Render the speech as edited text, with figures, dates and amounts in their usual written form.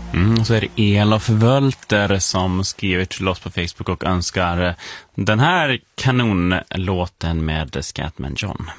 Så är det Elof Wölter som skriver till oss på Facebook och önskar den här kanonlåten med Scatman John.